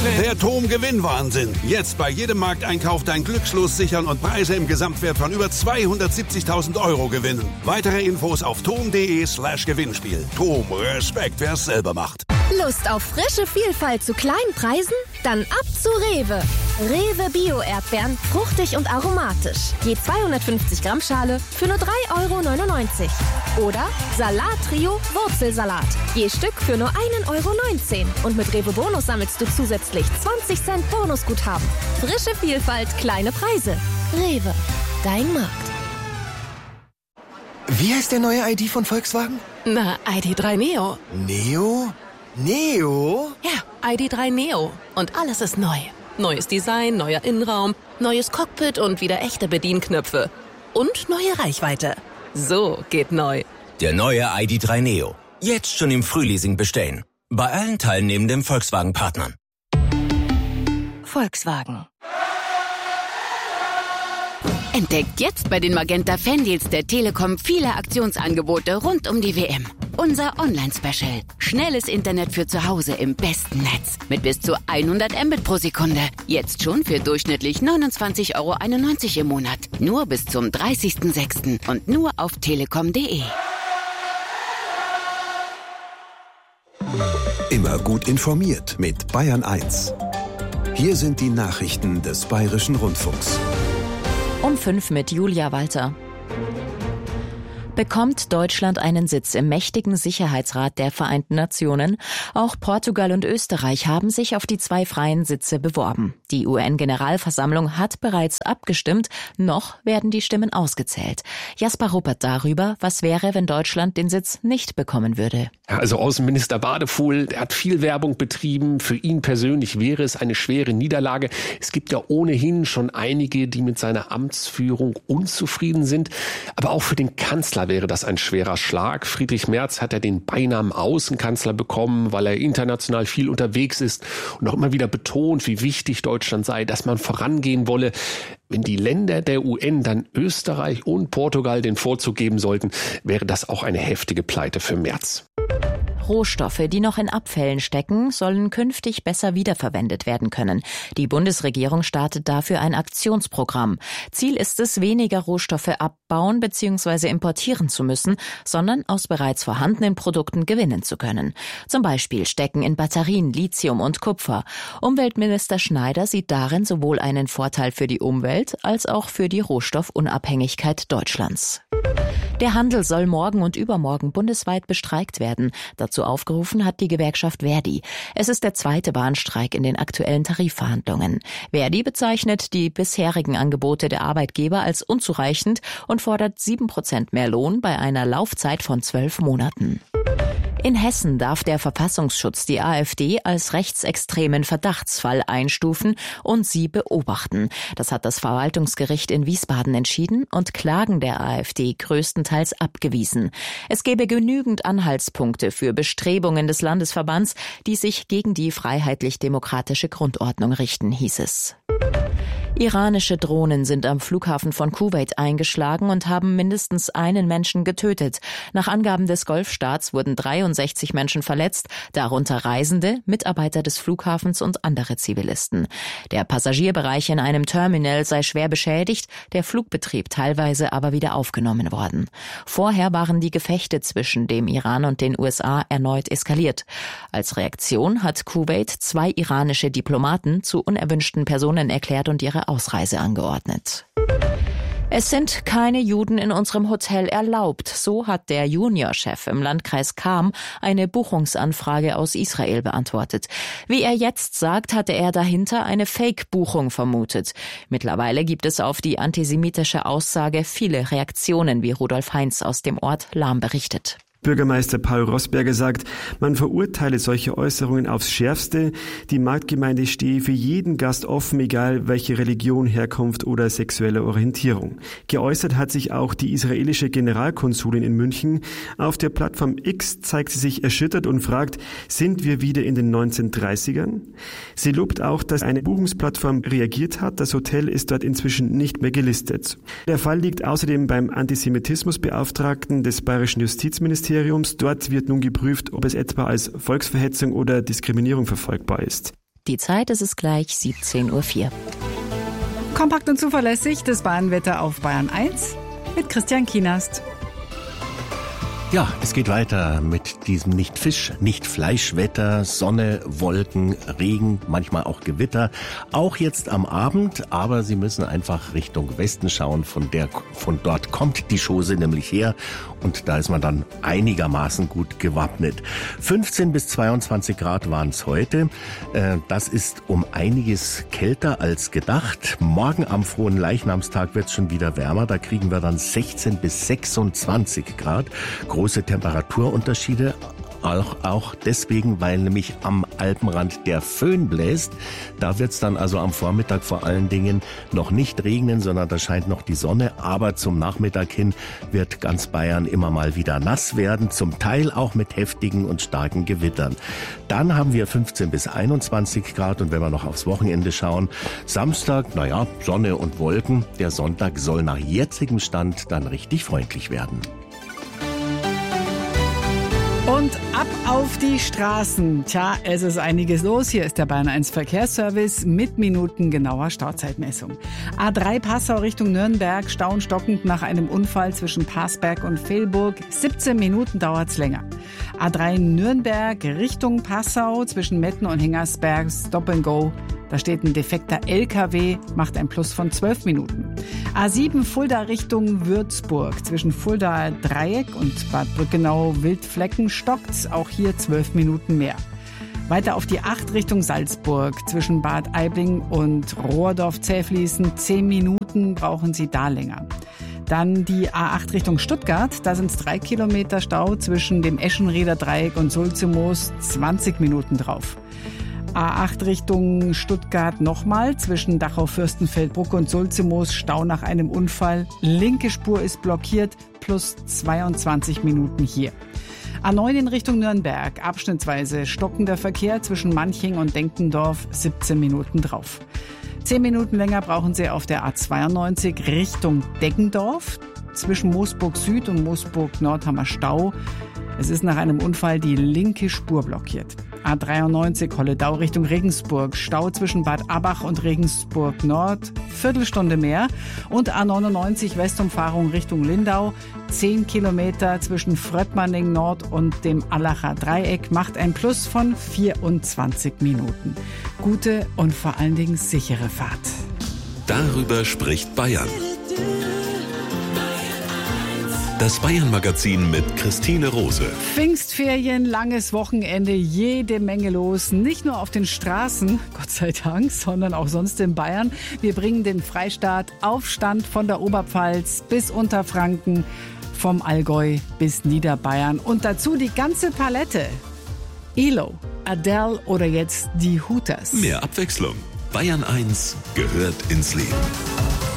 Der TOM-Gewinnwahnsinn. Jetzt bei jedem Markteinkauf dein Glückslos sichern und Preise im Gesamtwert von über 270.000 € gewinnen. Weitere Infos auf tom.de/Gewinnspiel. TOM, Respekt, wer es selber macht. Lust auf frische Vielfalt zu kleinen Preisen? Dann ab zu Rewe. Rewe Bio-Erdbeeren, fruchtig und aromatisch. Je 250 Gramm Schale für nur 3,99 €. Oder Salat-Trio Wurzelsalat. Je Stück für nur 1,19 € Und mit Rewe Bonus sammelst du zusätzlich 20 Cent Bonusguthaben. Frische Vielfalt, kleine Preise. Rewe, dein Markt. Wie heißt der neue ID von Volkswagen? Na, ID.3 Neo. Neo? Neo? Ja, ID.3 Neo. Und alles ist neu. Neues Design, neuer Innenraum, neues Cockpit und wieder echte Bedienknöpfe. Und neue Reichweite. So geht neu. Der neue ID.3 Neo. Jetzt schon im Frühleasing bestellen. Bei allen teilnehmenden Volkswagen-Partnern. Volkswagen. Entdeckt jetzt bei den Magenta Fandeals der Telekom viele Aktionsangebote rund um die WM. Unser Online-Special. Schnelles Internet für zu Hause im besten Netz. Mit bis zu 100 Mbit pro Sekunde. Jetzt schon für durchschnittlich 29,91 € im Monat. Nur bis zum 30.06. und nur auf telekom.de. Immer gut informiert mit Bayern 1. Hier sind die Nachrichten des Bayerischen Rundfunks. Um 5 mit Julia Walter. Bekommt Deutschland einen Sitz im mächtigen Sicherheitsrat der Vereinten Nationen? Auch Portugal und Österreich haben sich auf die 2 freien Sitze beworben. Die UN-Generalversammlung hat bereits abgestimmt, noch werden die Stimmen ausgezählt. Jasper Ruppert darüber, was wäre, wenn Deutschland den Sitz nicht bekommen würde. Ja, also Außenminister Badefuhl, der hat viel Werbung betrieben. Für ihn persönlich wäre es eine schwere Niederlage. Es gibt ja ohnehin schon einige, die mit seiner Amtsführung unzufrieden sind. Aber auch für den Kanzler wäre das ein schwerer Schlag. Friedrich Merz hat ja den Beinamen Außenkanzler bekommen, weil er international viel unterwegs ist und auch immer wieder betont, wie wichtig Deutschland sei, dass man vorangehen wolle. Wenn die Länder der UN dann Österreich und Portugal den Vorzug geben sollten, wäre das auch eine heftige Pleite für Merz. Rohstoffe, die noch in Abfällen stecken, sollen künftig besser wiederverwendet werden können. Die Bundesregierung startet dafür ein Aktionsprogramm. Ziel ist es, weniger Rohstoffe abbauen bzw. importieren zu müssen, sondern aus bereits vorhandenen Produkten gewinnen zu können. Zum Beispiel stecken in Batterien Lithium und Kupfer. Umweltminister Schneider sieht darin sowohl einen Vorteil für die Umwelt als auch für die Rohstoffunabhängigkeit Deutschlands. Der Handel soll morgen und übermorgen bundesweit bestreikt werden. Dazu aufgerufen hat die Gewerkschaft Verdi. Es ist der 2. Warnstreik in den aktuellen Tarifverhandlungen. Verdi bezeichnet die bisherigen Angebote der Arbeitgeber als unzureichend und fordert 7% mehr Lohn bei einer Laufzeit von 12 Monaten. In Hessen darf der Verfassungsschutz die AfD als rechtsextremen Verdachtsfall einstufen und sie beobachten. Das hat das Verwaltungsgericht in Wiesbaden entschieden und Klagen der AfD größtenteils abgewiesen. Es gebe genügend Anhaltspunkte für Bestrebungen des Landesverbands, die sich gegen die freiheitlich-demokratische Grundordnung richten, hieß es. Iranische Drohnen sind am Flughafen von Kuwait eingeschlagen und haben mindestens einen Menschen getötet. Nach Angaben des Golfstaats wurden 63 Menschen verletzt, darunter Reisende, Mitarbeiter des Flughafens und andere Zivilisten. Der Passagierbereich in einem Terminal sei schwer beschädigt, der Flugbetrieb teilweise aber wieder aufgenommen worden. Vorher waren die Gefechte zwischen dem Iran und den USA erneut eskaliert. Als Reaktion hat Kuwait 2 iranische Diplomaten zu unerwünschten Personen erklärt und ihre Ausreise angeordnet. Es sind keine Juden in unserem Hotel erlaubt. So hat der Juniorchef im Landkreis Cham eine Buchungsanfrage aus Israel beantwortet. Wie er jetzt sagt, hatte er dahinter eine Fake-Buchung vermutet. Mittlerweile gibt es auf die antisemitische Aussage viele Reaktionen, wie Rudolf Heinz aus dem Ort Lahm berichtet. Bürgermeister Paul Rossberger sagt, man verurteile solche Äußerungen aufs Schärfste. Die Marktgemeinde stehe für jeden Gast offen, egal welche Religion, Herkunft oder sexuelle Orientierung. Geäußert hat sich auch die israelische Generalkonsulin in München. Auf der Plattform X zeigt sie sich erschüttert und fragt, sind wir wieder in den 1930ern? Sie lobt auch, dass eine Buchungsplattform reagiert hat. Das Hotel ist dort inzwischen nicht mehr gelistet. Der Fall liegt außerdem beim Antisemitismusbeauftragten des Bayerischen Justizministeriums. Dort wird nun geprüft, ob es etwa als Volksverhetzung oder Diskriminierung verfolgbar ist. Die Zeit ist es gleich 17:04 Uhr. Kompakt und zuverlässig das Bahnwetter auf Bayern 1 mit Christian Kienast. Ja, es geht weiter mit diesem nicht Fisch, nicht Fleischwetter, Sonne, Wolken, Regen, manchmal auch Gewitter. Auch jetzt am Abend, aber Sie müssen einfach Richtung Westen schauen. Von dort kommt die Chose nämlich her und da ist man dann einigermaßen gut gewappnet. 15 bis 22 Grad waren es heute. Das ist um einiges kälter als gedacht. Morgen am frohen Leichnamstag wird es schon wieder wärmer. Da kriegen wir dann 16 bis 26 Grad. Große Temperaturunterschiede, auch deswegen, weil nämlich am Alpenrand der Föhn bläst. Da wird es dann also am Vormittag vor allen Dingen noch nicht regnen, sondern da scheint noch die Sonne. Aber zum Nachmittag hin wird ganz Bayern immer mal wieder nass werden, zum Teil auch mit heftigen und starken Gewittern. Dann haben wir 15 bis 21 Grad und wenn wir noch aufs Wochenende schauen, Samstag, Sonne und Wolken. Der Sonntag soll nach jetzigem Stand dann richtig freundlich werden. Und ab auf die Straßen. Tja, es ist einiges los. Hier ist der Bayern 1 Verkehrsservice mit minutengenauer Stauzeitmessung. A3 Passau Richtung Nürnberg, Stau stockend nach einem Unfall zwischen Passberg und Velburg. 17 Minuten dauert's länger. A3 Nürnberg Richtung Passau zwischen Metten und Hengersberg, Stop and Go. Da steht ein defekter LKW, macht ein Plus von 12 Minuten. A7 Fulda Richtung Würzburg. Zwischen Fulda Dreieck und Bad Brückenau-Wildflecken stockt's. Auch hier 12 Minuten mehr. Weiter auf die 8 Richtung Salzburg. Zwischen Bad Aibling und Rohrdorf-Zähfließen 10 Minuten brauchen Sie da länger. Dann die A8 Richtung Stuttgart. Da sind es 3 Kilometer Stau zwischen dem Eschenrieder Dreieck und Sulzemoos. 20 Minuten drauf. A8 Richtung Stuttgart nochmal, zwischen Dachau-Fürstenfeldbruck und Sulzemoos Stau nach einem Unfall. Linke Spur ist blockiert, plus 22 Minuten hier. A9 in Richtung Nürnberg, abschnittsweise stockender Verkehr zwischen Manching und Denkendorf, 17 Minuten drauf. 10 Minuten länger brauchen Sie auf der A92 Richtung Deggendorf. Zwischen Moosburg Süd und Moosburg Nord haben wir Stau. Es ist nach einem Unfall die linke Spur blockiert. A93 Holledau Richtung Regensburg. Stau zwischen Bad Abach und Regensburg Nord. Viertelstunde mehr. Und A99 Westumfahrung Richtung Lindau. 10 Kilometer zwischen Fröttmanning Nord und dem Allacher Dreieck macht ein Plus von 24 Minuten. Gute und vor allen Dingen sichere Fahrt. Darüber spricht Bayern. Das Bayern-Magazin mit Christine Rose. Pfingstferien, langes Wochenende, jede Menge los. Nicht nur auf den Straßen, Gott sei Dank, sondern auch sonst in Bayern. Wir bringen den Freistaat auf Stand von der Oberpfalz bis Unterfranken, vom Allgäu bis Niederbayern. Und dazu die ganze Palette. ELO, Adele oder jetzt die Hooters. Mehr Abwechslung. Bayern 1 gehört ins Leben.